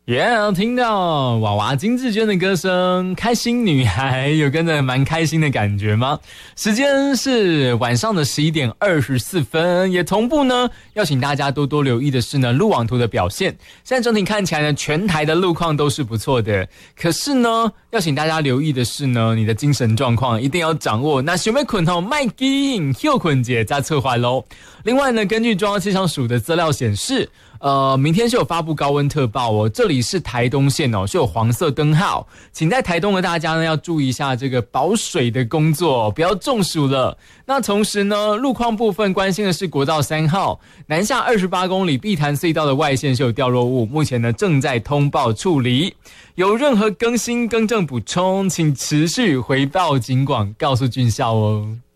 听到娃娃金志娟的歌声，开心女孩有跟着蛮开心的感觉吗？时间是晚上的11点24分，也同步呢要请大家多多留意的是呢路网图的表现。现在整体看起来呢全台的路况都是不错的，可是呢要请大家留意的是呢你的精神状况一定要掌握。那想要困卖紧休困节再策划咯。另外呢根据中央气象署的资料显示，明天是有发布高温特报哦，这里是台东县哦，是有黄色灯号，请在台东的大家呢要注意一下这个保水的工作，不要中暑了。那同时呢，路况部分关心的是国道3号南下28公里碧潭隧道的外线是有掉落物，目前呢正在通报处理。有任何更新更正补充，请持续回报警广告诉军校哦。